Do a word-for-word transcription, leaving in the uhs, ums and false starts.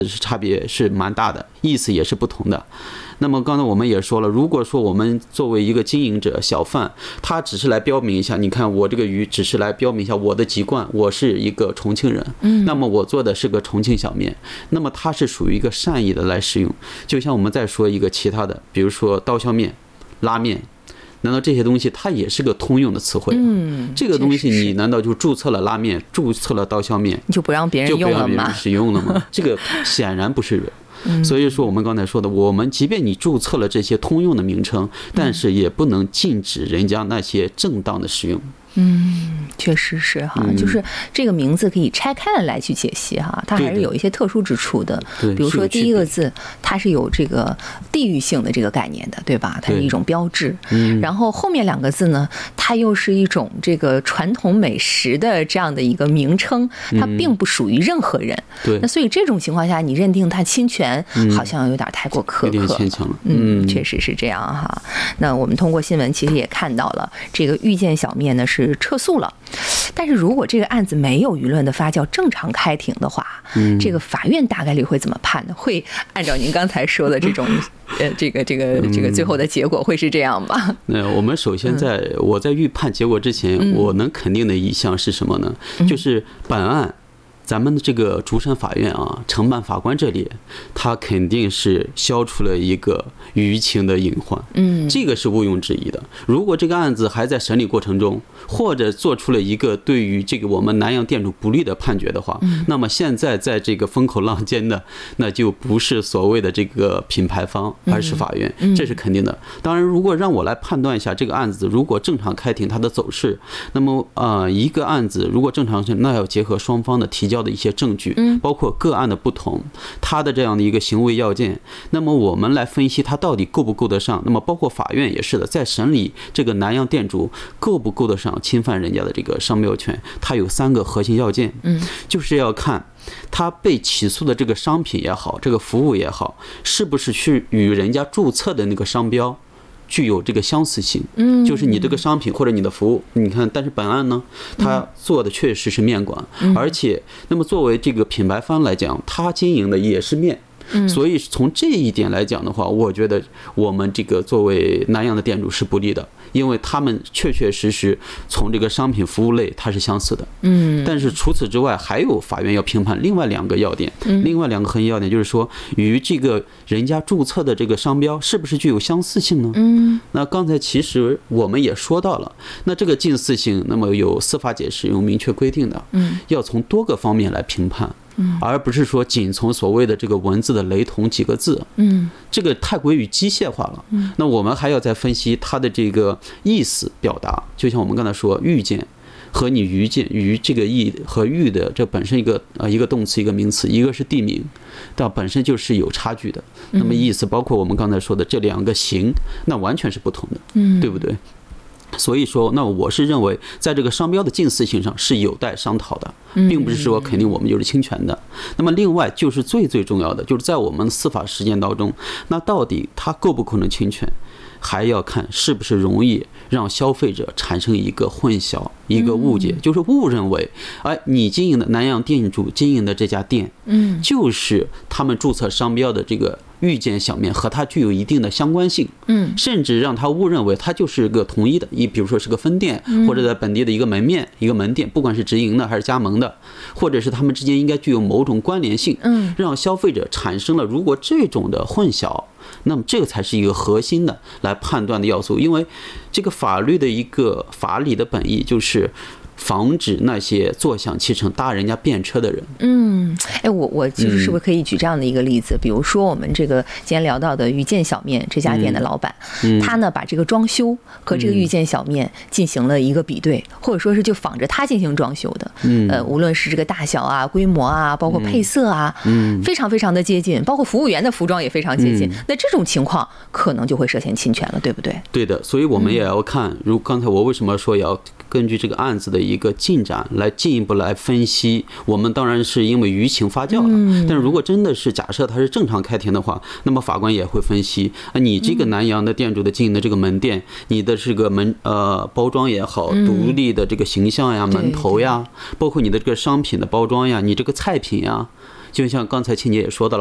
是差别是蛮大的，意思也是不同的。那么刚才我们也说了，如果说我们作为一个经营者小贩，他只是来标明一下，你看我这个鱼只是来标明一下我的籍贯，我是一个重庆人，嗯，那么我做的是个重庆小面，那么它是属于一个善意的来使用。就像我们再说一个其他的，比如说刀削面、拉面，难道这些东西它也是个通用的词汇？嗯，这个东西你难道就注册了拉面，注册了刀削面， 就不让别人用了吗？ 就不让别人使用了吗？这个显然不是。所以说我们刚才说的，我们即便你注册了这些通用的名称，但是也不能禁止人家那些正当的使用。 嗯，确实是哈，就是这个名字可以拆开了来去解析哈，它还是有一些特殊之处的。比如说第一个字，它是有这个地域性的这个概念的，对吧？它是一种标志。然后后面两个字呢，它又是一种这个传统美食的这样的一个名称，它并不属于任何人。 对。 那所以这种情况下，你认定它侵权，好像有点太过苛刻，有点牵强了。 嗯，确实是这样哈。那我们通过新闻其实也看到了，这个遇见小面呢是是撤诉了，但是如果这个案子没有舆论的发酵，正常开庭的话，嗯，这个法院大概率会怎么判呢？会按照您刚才说的这种，呃，这个这个这个最后的结果会是这样吧？ 那我们首先在我在预判结果之前，嗯、我能肯定的一项是什么呢？嗯、就是本案。咱们的这个主审法院啊，承办法官这里，他肯定是消除了一个舆情的隐患，嗯，这个是毋庸置疑的。如果这个案子还在审理过程中，或者做出了一个对于这个我们南阳店主不利的判决的话，嗯，那么现在在这个风口浪尖的，那就不是所谓的这个品牌方，而是法院，这是肯定的。当然，如果让我来判断一下这个案子，如果正常开庭它的走势，那么呃，一个案子如果正常审，那要结合双方的提交的一些证据，包括个案的不同，他的这样的一个行为要件，那么我们来分析他到底够不够得上。那么包括法院也是的，在审理这个南阳店主够不够得上侵犯人家的这个商标权，它有三个核心要件，就是要看他被起诉的这个商品也好，这个服务也好，是不是去与人家注册的那个商标具有这个相似性，嗯，就是你这个商品或者你的服务，你看，但是本案呢，他做的确实是面馆，而且，那么作为这个品牌方来讲，他经营的也是面。所以从这一点来讲的话，我觉得我们这个作为南阳的店主是不利的，因为他们确确实实从这个商品服务类它是相似的。嗯，但是除此之外，还有法院要评判另外两个要点，另外两个核心要点就是说，与这个人家注册的这个商标是不是具有相似性呢？嗯，那刚才其实我们也说到了，那这个近似性，那么有司法解释有明确规定的，嗯，要从多个方面来评判。而不是说仅从所谓的这个文字的雷同几个字，嗯，这个太过于机械化了。嗯，那我们还要再分析它的这个意思表达，就像我们刚才说，遇见和你遇见于这个意和遇的这本身一个呃一个动词一个名词，一个是地名，但本身就是有差距的。那么意思包括我们刚才说的这两个形，那完全是不同的，嗯，对不对？所以说，那我是认为，在这个商标的近似性上是有待商讨的，并不是说肯定我们就是侵权的。那么，另外就是最最重要的，就是在我们司法实践当中，那到底它够不可能侵权，还要看是不是容易让消费者产生一个混淆、一个误解，就是误认为，哎，你经营的南阳店主经营的这家店，嗯，就是他们注册商标的这个。遇见小面和它具有一定的相关性，嗯，甚至让他误认为它就是个统一的，一比如说是个分店，或者在本地的一个门面、一个门店，不管是直营的还是加盟的，或者是他们之间应该具有某种关联性，嗯，让消费者产生了如果这种的混淆，那么这个才是一个核心的来判断的要素，因为这个法律的一个法理的本意就是防止那些坐享其成搭人家便车的人。嗯， 哎，我我其实是不是可以举这样的一个例子？嗯、比如说我们这个今天聊到的遇见小面这家店的老板，嗯、他呢把这个装修和这个遇见小面进行了一个比对，嗯、或者说是就仿着他进行装修的。嗯，呃，无论是这个大小啊、规模啊，包括配色啊，嗯，非常非常的接近，包括服务员的服装也非常接近。嗯、那这种情况可能就会涉嫌侵权了，对不对？ 对的，所以我们也要看，如刚才我为什么说也要根据这个案子的一个进展来进一步来分析。我们当然是因为舆情发酵了，但是如果真的是假设它是正常开庭的话，那么法官也会分析啊，你这个南阳的店主的经营的这个门店，你的这个门呃包装也好，独立的这个形象呀、门头呀，包括你的这个商品的包装呀，你这个菜品呀。 就像刚才倩姐也说到了。